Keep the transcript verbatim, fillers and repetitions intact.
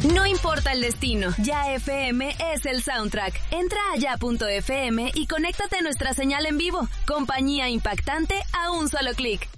No importa el destino, Ya F M es el soundtrack. Entra a ya punto f m y conéctate a nuestra señal en vivo. Compañía impactante a un solo clic.